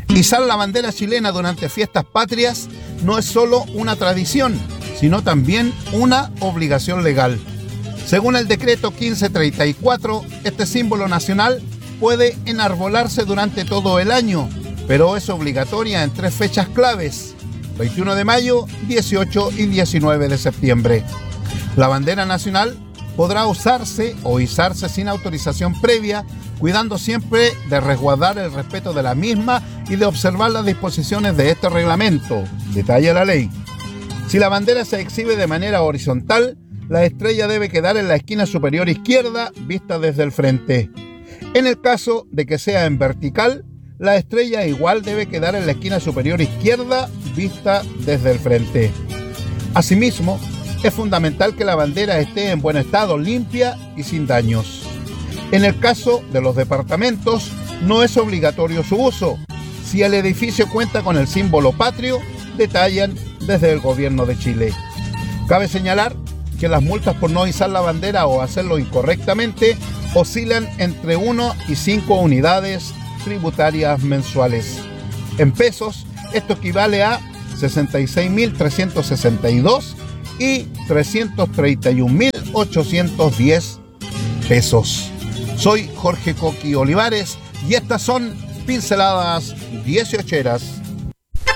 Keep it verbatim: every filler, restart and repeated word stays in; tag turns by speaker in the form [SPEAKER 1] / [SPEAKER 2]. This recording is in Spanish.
[SPEAKER 1] Izar la bandera chilena durante fiestas patrias no es solo una tradición, sino también una obligación legal. Según el decreto quince treinta y cuatro, este símbolo nacional puede enarbolarse durante todo el año, pero es obligatoria en tres fechas claves: veintiuno de mayo, dieciocho y diecinueve de septiembre. La bandera nacional podrá usarse o izarse sin autorización previa, cuidando siempre de resguardar el respeto de la misma y de observar las disposiciones de este reglamento, detalla la ley. Si la bandera se exhibe de manera horizontal, la estrella debe quedar en la esquina superior izquierda, vista desde el frente. En el caso de que sea en vertical, la estrella igual debe quedar en la esquina superior izquierda, vista desde el frente. Asimismo, es fundamental que la bandera esté en buen estado, limpia y sin daños. En el caso de los departamentos, no es obligatorio su uso. Si el edificio cuenta con el símbolo patrio, detallan desde el Gobierno de Chile. Cabe señalar que las multas por no izar la bandera o hacerlo incorrectamente oscilan entre una y cinco unidades tributarias mensuales. En pesos, esto equivale a sesenta y seis mil trescientos sesenta y dos y trescientos treinta y un mil ochocientos diez pesos. Soy Jorge Coqui Olivares y estas son Pinceladas dieciocheras.